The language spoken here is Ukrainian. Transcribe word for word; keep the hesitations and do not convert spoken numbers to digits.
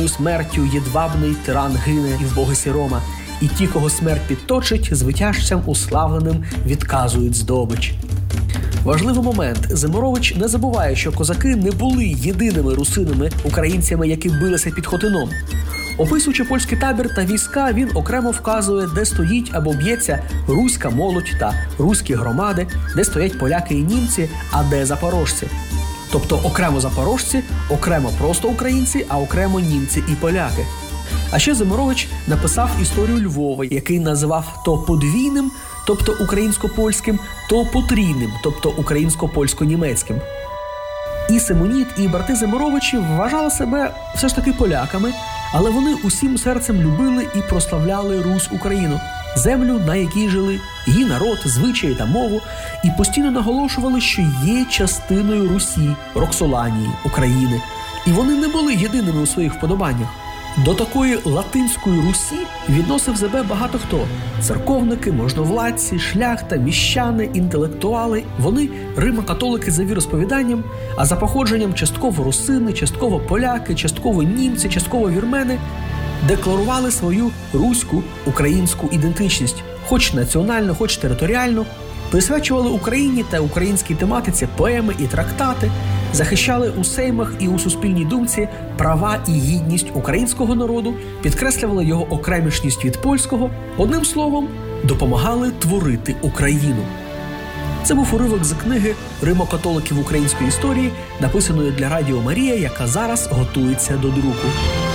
мученою смертю єдвабний тиран гине і в Богесі Рома, і ті, кого смерть підточить, звитяжцям уславленим відказують здобич. Важливий момент. Зиморович не забуває, що козаки не були єдиними русинами, українцями, які билися під Хотином. Описуючи польський табір та війська, він окремо вказує, де стоїть або б'ється руська молодь та руські громади, де стоять поляки і німці, а де запорожці. Тобто окремо запорожці, окремо просто українці, а окремо німці і поляки. А ще Зиморович написав історію Львова, який називав то подвійним, тобто українсько-польським, то потрійним, тобто українсько-польсько-німецьким. І Симоніт, і брати Зиморовичі вважали себе все ж таки поляками, але вони усім серцем любили і прославляли Русь Україну, землю, на якій жили, її народ, звичаї та мову, і постійно наголошували, що є частиною Русі, Роксоланії, України. І вони не були єдиними у своїх вподобаннях. До такої латинської Русі відносив себе багато хто. Церковники, можновладці, шляхта, міщани, інтелектуали. Вони римо-католики за віросповіданням, а за походженням частково русини, частково поляки, частково німці, частково вірмени декларували свою руську, українську ідентичність, хоч національно, хоч територіально, присвячували Україні та українській тематиці поеми і трактати, захищали у сеймах і у суспільній думці права і гідність українського народу, підкреслювали його окремішність від польського, одним словом, допомагали творити Україну. Це був уривок з книги «Римо-католиків української історії», написаної для Радіо Марія, яка зараз готується до друку.